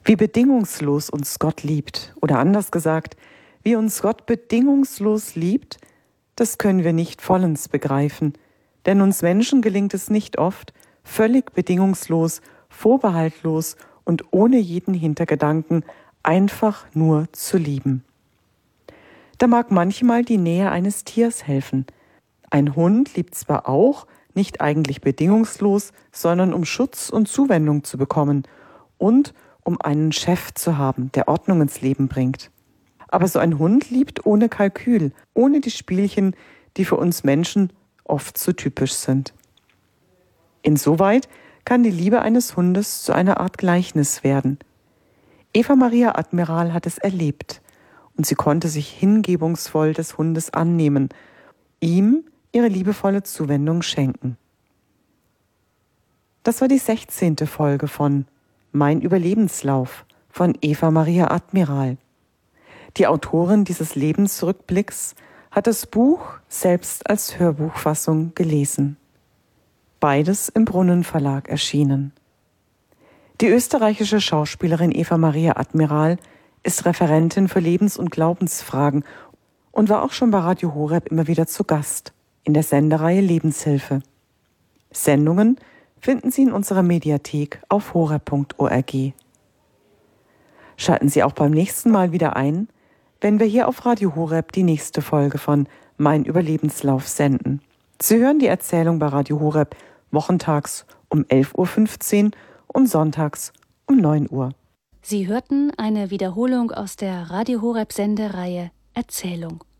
Wie bedingungslos uns Gott liebt, oder anders gesagt, wie uns Gott bedingungslos liebt, das können wir nicht vollends begreifen, denn uns Menschen gelingt es nicht oft, völlig bedingungslos, vorbehaltlos und ohne jeden Hintergedanken einfach nur zu lieben. Da mag manchmal die Nähe eines Tiers helfen. Ein Hund liebt zwar auch, nicht eigentlich bedingungslos, sondern um Schutz und Zuwendung zu bekommen und um einen Chef zu haben, der Ordnung ins Leben bringt. Aber so ein Hund liebt ohne Kalkül, ohne die Spielchen, die für uns Menschen oft so typisch sind. Insoweit kann die Liebe eines Hundes zu einer Art Gleichnis werden. Eva Maria Admiral hat es erlebt und sie konnte sich hingebungsvoll des Hundes annehmen, ihm ihre liebevolle Zuwendung schenken. Das war die 16. Folge von Mein Überlebenslauf von Eva Maria Admiral. Die Autorin dieses Lebensrückblicks hat das Buch selbst als Hörbuchfassung gelesen. Beides im Brunnen Verlag erschienen. Die österreichische Schauspielerin Eva Maria Admiral ist Referentin für Lebens- und Glaubensfragen und war auch schon bei Radio Horeb immer wieder zu Gast in der Sendereihe Lebenshilfe. Sendungen finden Sie in unserer Mediathek auf horeb.org. Schalten Sie auch beim nächsten Mal wieder ein, wenn wir hier auf Radio Horeb die nächste Folge von Mein Überlebenslauf senden. Sie hören die Erzählung bei Radio Horeb wochentags um 11.15 Uhr und sonntags um 9 Uhr. Sie hörten eine Wiederholung aus der Radio Horeb Sendereihe Erzählung.